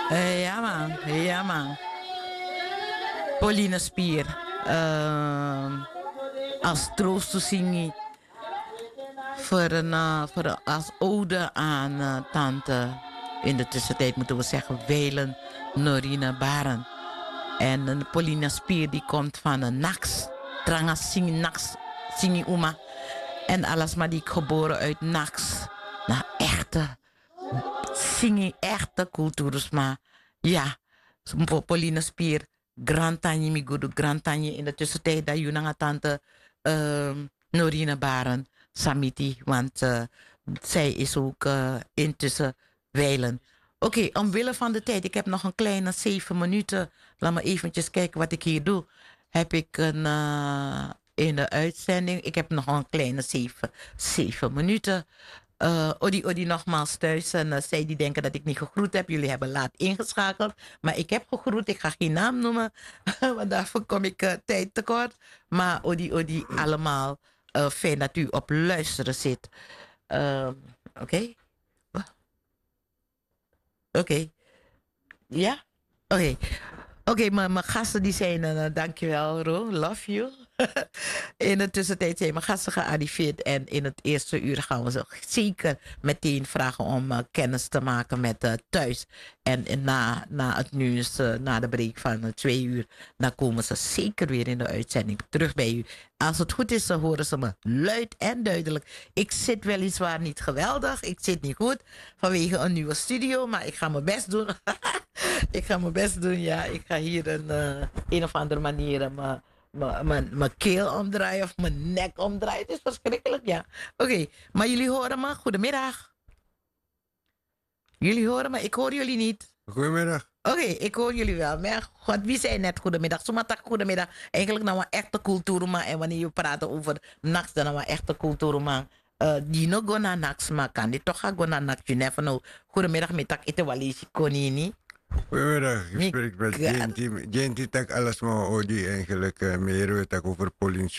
Ja man, ja man. Pauline Spier. Als troost te zingen als ode aan tante. In de tussentijd moeten we zeggen Welen Norina Baren. En Paulina Spier die komt van een Nax. Tranga Singi Nax. Singi Uma. En Alasma die geboren uit Nax. Nou, echte. Singi echte cultuursma. Ja. Paulina Spier. Grantanje mi gudu. Grantanje in de tussentijd dat je tante Norina Baren. Samiti. Want zij is ook intussen wijlen. Oké, omwille van de tijd. Ik heb nog een kleine 7 minuten. Laat me eventjes kijken wat ik hier doe. Heb ik in de uitzending. Ik heb nog een kleine 7 minuten. Odi nogmaals thuis. En zij die denken dat ik niet gegroet heb. Jullie hebben laat ingeschakeld. Maar ik heb gegroet. Ik ga geen naam noemen. Want daarvoor kom ik tijd tekort. Maar odi allemaal. Fijn dat u op luisteren zit. Oké. Oké. Ja? Oké. Oké, mijn gasten die zijn, dankjewel Ro, love you. In de tussentijd zijn mijn gasten gearriveerd en in het eerste uur gaan we ze zeker meteen vragen om kennis te maken met thuis. En na het nieuws, na de break van 2 uur, dan komen ze zeker weer in de uitzending terug bij u. Als het goed is, dan horen ze me luid en duidelijk. Ik zit weliswaar niet geweldig, ik zit niet goed vanwege een nieuwe studio, maar ik ga mijn best doen. Ik ga mijn best doen, ja. Ik ga hier een of andere manier mijn keel omdraaien of mijn nek omdraaien. Het is verschrikkelijk, ja. Oké, maar jullie horen me. Goedemiddag. Jullie horen me, ik hoor jullie niet. Goedemiddag. Oké, ik hoor jullie wel. Maar God, wie zei net goedemiddag? Zomatak goedemiddag. Eigenlijk nou een echte cultuurman. En wanneer je praat over nachts, dan nou een echte cultuurman. Die no go na nachts, maar kan die toch gaan naar nachts. You never know. Goedemiddag, middag, ite walisi konini. Goedemiddag, ik spreek met Genti. Genti tak alles maar Odi eigenlijk meer weet ik over Pauline